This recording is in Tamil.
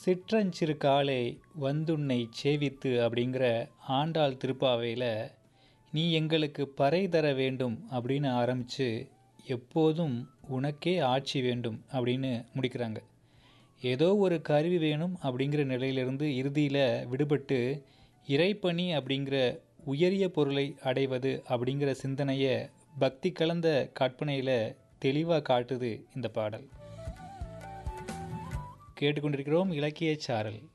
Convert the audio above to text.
சிற்றஞ்சிறு காலை வந்துன்னை சேவித்து அப்படிங்கிற ஆண்டாள் திருப்பாவையில் நீ எங்களுக்கு பறை தர வேண்டும் அப்படின்னு ஆரம்பித்து எப்போதும் உனக்கே ஆட்சி வேண்டும் அப்படின்னு முடிக்கிறாங்க. ஏதோ ஒரு கருவி வேணும் அப்படிங்கிற நிலையிலிருந்து இறுதியில் விடுபட்டு இறைப்பணி அப்படிங்கிற உயரிய பொருளை அடைவது அப்படிங்கிற சிந்தனையை பக்தி கலந்த கற்பனையில் தெளிவாக காட்டுது இந்த பாடல். கேட்டுக்கொண்டிருக்கிறோம் இலக்கிய சாரல்.